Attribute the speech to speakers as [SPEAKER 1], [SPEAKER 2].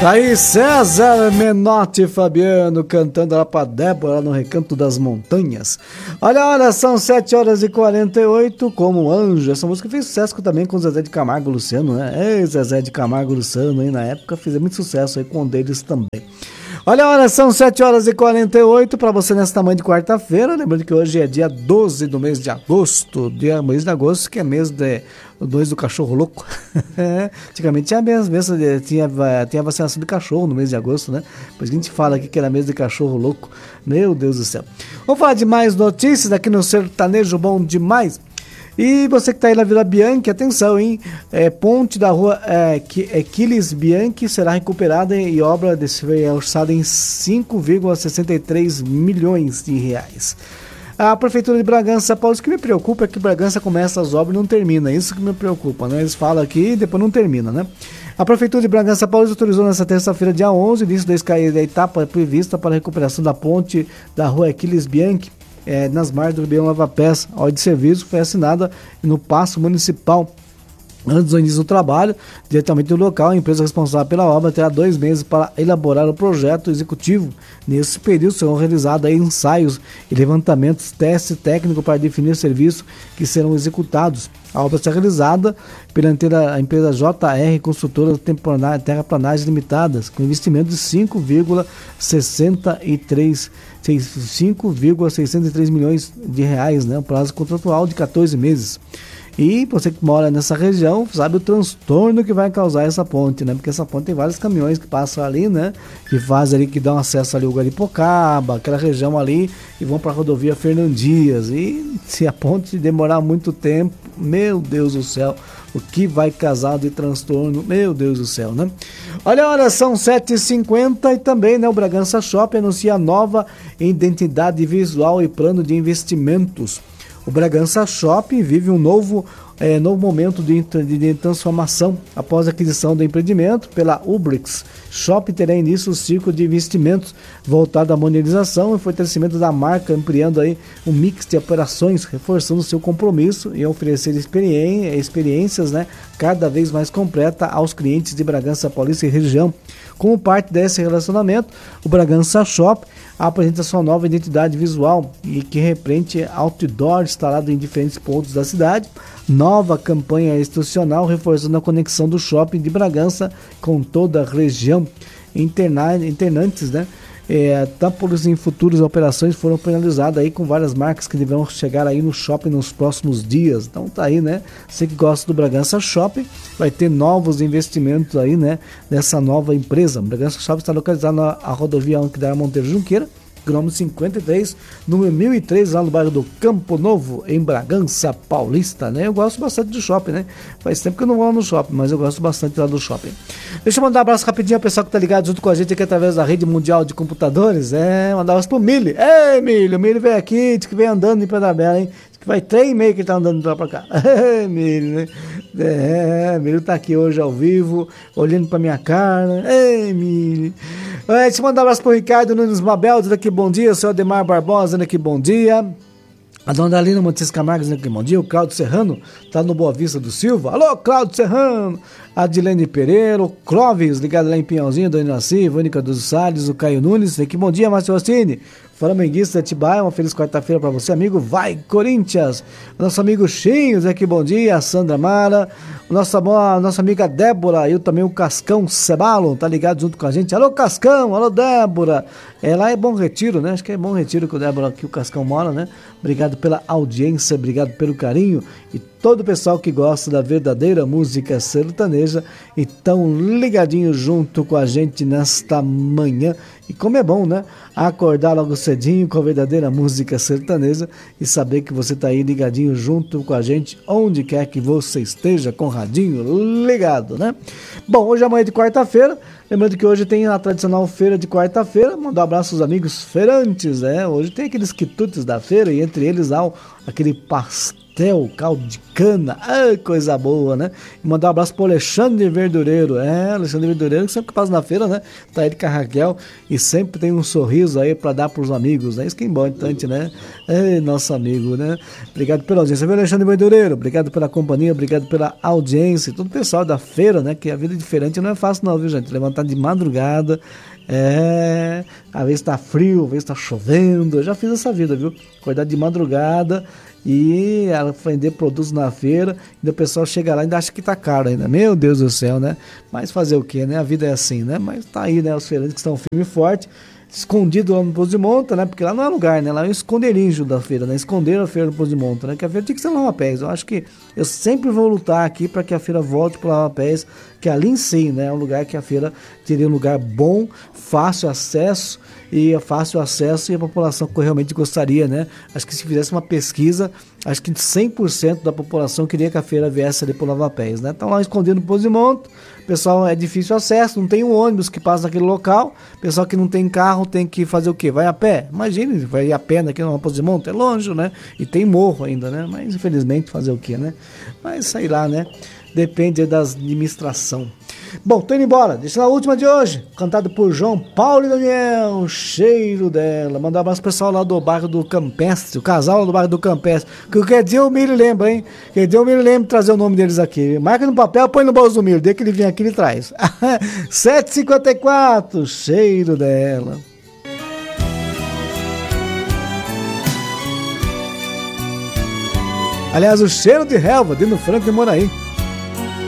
[SPEAKER 1] Aí César Menotti e Fabiano cantando lá pra Débora no Recanto das Montanhas. Olha, são 7h48, como Anjo. Essa música fez sucesso também com Zezé de Camargo e Luciano, né? Ei, Zezé de Camargo e Luciano aí na época fez muito sucesso aí com um deles também. Olha, são 7h48 para você nesta manhã de quarta-feira. Lembrando que hoje é dia 12 do mês de agosto. Mês de agosto, que é mês do cachorro louco. Antigamente tinha vacinação de cachorro no mês de agosto, né? Depois a gente fala aqui que era mês de cachorro louco. Meu Deus do céu. Vamos falar de mais notícias aqui no Sertanejo Bom Demais. E você que está aí na Vila Bianchi, atenção, hein? Ponte da rua Aquiles Bianchi será recuperada e obra foi orçada em 5,63 milhões de reais. A Prefeitura de Bragança Paulista, o que me preocupa é que Bragança começa as obras e não termina. Isso que me preocupa, né? Eles falam aqui e depois não termina, né? A Prefeitura de Bragança Paulista autorizou nesta terça-feira, dia 11, o início da etapa prevista para a recuperação da ponte da rua Aquiles Bianchi, nas margens do Ribeirão Lava Pés. A ordem de serviço foi assinada no Paço Municipal. Antes do início do trabalho, diretamente do local, a empresa responsável pela obra terá 2 meses para elaborar o projeto executivo. Nesse período serão realizados ensaios e levantamentos, testes técnicos para definir o serviço que serão executados. A obra será realizada pela empresa JR Construtora Terraplanagens Limitadas, com investimento de 5,603 milhões de reais, né? Um prazo contratual de 14 meses. E você que mora nessa região sabe o transtorno que vai causar essa ponte, né? Porque essa ponte tem vários caminhões que passam ali, né? Que fazem ali, que dão acesso ali ao Garipocaba, aquela região ali, e vão para a rodovia Fernandias. E se a ponte demorar muito tempo, meu Deus do céu, o que vai causar de transtorno, meu Deus do céu, né? Olha, são 7h50 e também, né? O Bragança Shopping anuncia nova identidade visual e plano de investimentos. O Bragança Shopping vive um novo momento de transformação após a aquisição do empreendimento pela Ubrix. Shopping terá início o ciclo de investimentos voltado à modernização e fortalecimento da marca, ampliando aí um mix de operações, reforçando seu compromisso em oferecer experiências, né, cada vez mais completa aos clientes de Bragança Paulista e região. Como parte desse relacionamento, o Bragança Shopping apresenta sua nova identidade visual e que representa outdoor instalado em diferentes pontos da cidade, nova campanha institucional reforçando a conexão do shopping de Bragança com toda a região. Internantes, né? Tápolis em futuras operações foram finalizadas aí com várias marcas que deverão chegar aí no shopping nos próximos dias. Então tá aí, né? Você que gosta do Bragança Shopping, vai ter novos investimentos aí, né? Dessa nova empresa. O Bragança Shopping está localizado na rodovia Anquidar Monteiro Junqueira, quilômetro 53, número 1003, lá no bairro do Campo Novo, em Bragança Paulista, né? Eu gosto bastante do shopping, né? Faz tempo que eu não vou lá no shopping, mas eu gosto bastante lá do shopping. Deixa eu mandar um abraço rapidinho ao pessoal que tá ligado junto com a gente aqui através da Rede Mundial de Computadores. Mandar um abraço pro Mili. Ei, Mili, o Mili veio aqui, diz que vem andando em Pedra-Bela, hein? Diz que vai 3h30 que ele tá andando de lá pra cá. Ei, Mili, né? Mili tá aqui hoje ao vivo, olhando pra minha cara. Ei, Mili. Deixa eu mandar um abraço pro Ricardo Nunes Mabel, dizendo aqui bom dia, o senhor Ademar Barbosa, dizendo aqui bom dia. A dona Dalina Montes Camargo, dizendo aqui bom dia. O Cláudio Serrano, tá no Boa Vista do Silva. Alô, Cláudio Serrano. A Dilene Pereira, o Clóvis, ligado lá em Pinhalzinho, Dona Inaci, Vânica dos Salles, o Caio Nunes, dizendo aqui bom dia, Márcio Rossini. Flamenguista de Atibaia, uma feliz quarta-feira para você, amigo. Vai, Corinthians! O nosso amigo Chinhos, aqui bom dia. A Sandra Mara, a nossa amiga Débora e também o Cascão Cebalo, tá ligado junto com a gente. Alô, Cascão! Alô, Débora! Lá é Bom Retiro, né? Acho que é Bom Retiro que o Débora, que o Cascão mora, né? Obrigado pela audiência, obrigado pelo carinho e todo o pessoal que gosta da verdadeira música sertaneja e tão ligadinho junto com a gente nesta manhã. E como é bom, né? Acordar logo cedinho com a verdadeira música sertaneja e saber que você tá aí ligadinho junto com a gente, onde quer que você esteja, com o radinho ligado, né? Bom, hoje é amanhã de quarta-feira, lembrando que hoje tem a tradicional feira de quarta-feira, mandar um abraço aos amigos feirantes, né? Hoje tem aqueles quitutes da feira e entre eles há aquele pastel pastel, caldo de cana, coisa boa, né? E mandar um abraço pro Alexandre Verdureiro, Alexandre Verdureiro, que sempre que passa na feira, né? Tá ele com a Raquel e sempre tem um sorriso aí pra dar pros amigos, né? Isso que é importante, né? Nosso amigo, né? Obrigado pela audiência, viu, Alexandre Verdureiro? Obrigado pela companhia, obrigado pela audiência, todo o pessoal da feira, né? Que a vida é diferente não é fácil não, viu, gente? Levantar de madrugada, às vezes tá frio, às vezes tá chovendo, eu já fiz essa vida, viu? Acordar de madrugada e vender produtos na feira, e o pessoal chega lá e ainda acha que tá caro ainda, meu Deus do céu, né? Mas fazer o que, né? A vida é assim, né? Mas tá aí, né? Os feirantes que estão firme e forte, escondido lá no Poço de Monta, né? Porque lá não é lugar, né? Lá é um esconderijo da feira, né? Esconderam a feira do Poço de Monta, né? Que a feira tinha que ser Lavapés. Eu acho que eu sempre vou lutar aqui para que a feira volte para Lavapés, que ali em si, né? É um lugar que a feira teria um lugar bom, fácil acesso e a população que realmente gostaria, né? Acho que se fizesse uma pesquisa, acho que 100% da população queria que a feira viesse ali para Lavapés, né? Estão lá escondido no Poço de Monta. Pessoal, é difícil acesso, não tem um ônibus que passa naquele local, pessoal que não tem carro tem que fazer o quê? Vai a pé? Imagine, vai a pé aqui no Poço de Monta, é longe, né? E tem morro ainda, né? Mas infelizmente fazer o quê, né? Mas sei lá, né? Depende da administração. Bom, tô indo embora. Deixa a última de hoje, cantado por João Paulo e Daniel, Cheiro Dela. Mandar um abraço pro pessoal lá do bairro do Campestre, o casal lá do bairro do Campestre, que quer dizer o Milho lembra, hein? Quer dizer o Milho lembra trazer o nome deles aqui. Marca no papel, põe no bolso do Milho, desde que ele vem aqui ele traz. 7h54, Cheiro Dela. Aliás, o cheiro de relva, dentro do Franco de Moraí.